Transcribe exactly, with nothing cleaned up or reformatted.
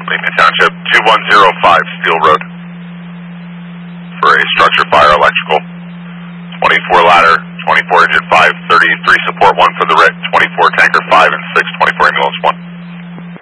Lehman Township, two one zero five Steel Road for a structure fire electrical. twenty-four ladder, twenty-four engine five, thirty-three support one for the R I T, twenty-four tanker five, and six twenty-four ambulance one.